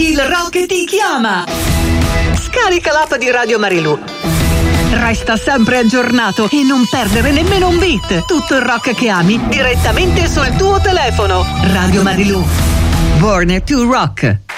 Il rock ti chiama! Scarica l'app di Radio Marilù. Resta sempre aggiornato e non perdere nemmeno un beat. Tutto il rock che ami direttamente sul tuo telefono. Radio Marilù. Born to Rock.